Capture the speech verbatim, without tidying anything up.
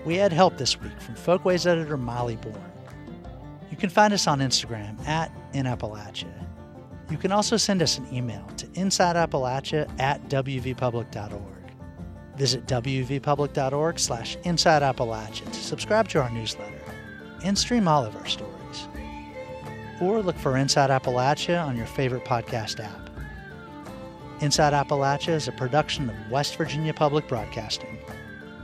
We had help this week from Folkways editor Molly Bourne. You can find us on Instagram at inappalachia. You can also send us an email to insideappalachia at w v public dot org. Visit w v public dot org slash inside appalachia to subscribe to our newsletter and stream all of our stories. Or look for Inside Appalachia on your favorite podcast app. Inside Appalachia is a production of West Virginia Public Broadcasting.